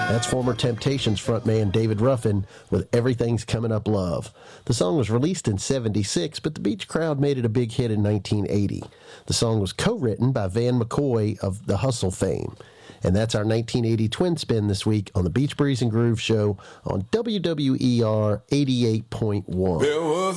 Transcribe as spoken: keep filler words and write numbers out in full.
That's former Temptations frontman David Ruffin with Everything's Coming Up Love. The song was released in seventy-six, but the Beach Crowd made it a big hit in nineteen eighty. The song was co-written by Van McCoy of the Hustle fame. And that's our nineteen eighty Twin Spin this week on the Beach Breeze and Groove Show on W W E R eighty-eight point one.